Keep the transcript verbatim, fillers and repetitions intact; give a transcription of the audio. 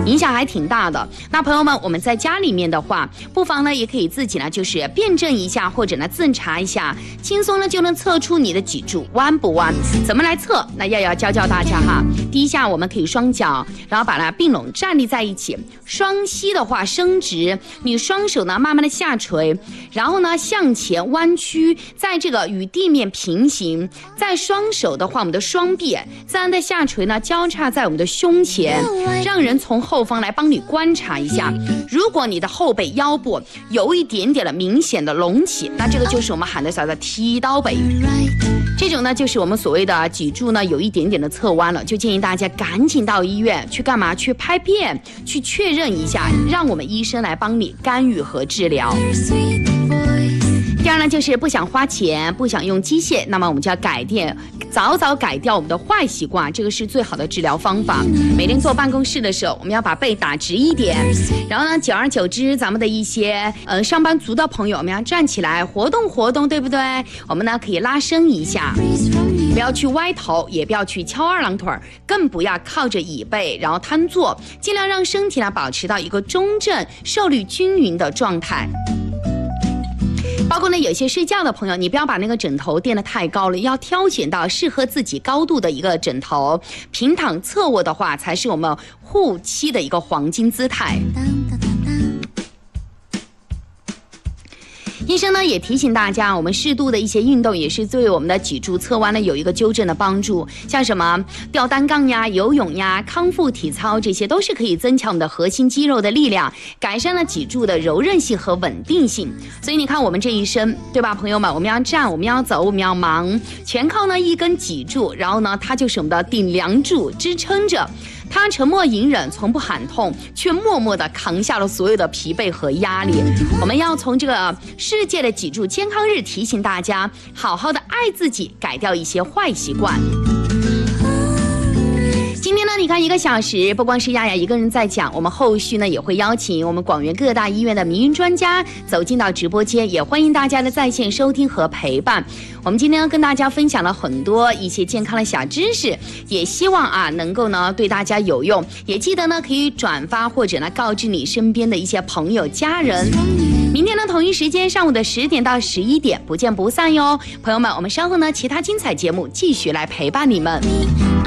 影响还挺大的。那朋友们，我们在家里面的话，不妨呢也可以自己呢就是辩证一下，或者呢自查一下，轻松呢就能测出你的脊柱弯不弯。怎么来测？那耀耀教教大家哈。第一下，我们可以双脚，然后把它并拢站立在一起，双膝的话伸直，你双手呢慢慢的下垂，然后呢向前弯曲，在这个与地面平行，在双手的话，我们的双臂自然的下垂呢交叉在我们的胸前，让人从后方来帮你观察一下。如果你的后背腰部有一点点的明显的隆起，那这个就是我们喊的啥的踢刀背，这种呢就是我们所谓的脊柱呢有一点点的侧弯了，就建议大家赶紧到医院去干嘛？去拍片，去确认一下，让我们医生来帮你干预和治疗。第二呢，就是不想花钱，不想用机械，那么我们就要改变，早早改掉我们的坏习惯，这个是最好的治疗方法。每天坐办公室的时候，我们要把背打直一点，然后呢，久而久之，咱们的一些呃上班族的朋友，我们要站起来活动活动，对不对？我们呢可以拉伸一下，不要去歪头，也不要去翘二郎腿，更不要靠着椅背然后瘫坐，尽量让身体呢保持到一个中正、受力均匀的状态。包括呢，有些睡觉的朋友，你不要把那个枕头垫得太高了，要挑选到适合自己高度的一个枕头。平躺侧卧的话，才是我们护妻的一个黄金姿态。医生呢也提醒大家，我们适度的一些运动也是对我们的脊柱侧弯呢有一个纠正的帮助，像什么吊单杠呀、游泳呀、康复体操，这些都是可以增强我们的核心肌肉的力量，改善了脊柱的柔韧性和稳定性。所以你看我们这一生，对吧，朋友们，我们要站，我们要走，我们要忙，全靠呢一根脊柱，然后呢它就是我们的顶梁柱，支撑着。他沉默隐忍，从不喊痛，却默默地扛下了所有的疲惫和压力。我们要从这个世界的脊柱健康日提醒大家，好好的爱自己，改掉一些坏习惯。今天呢，你看一个小时，不光是亚亚一个人在讲，我们后续呢也会邀请我们广元各大医院的名医专家走进到直播间，也欢迎大家的在线收听和陪伴。我们今天跟大家分享了很多一些健康的小知识，也希望啊能够呢对大家有用，也记得呢可以转发或者呢告知你身边的一些朋友家人。明天呢同一时间上午的十点到十一点不见不散哟，朋友们，我们稍后呢其他精彩节目继续来陪伴你们。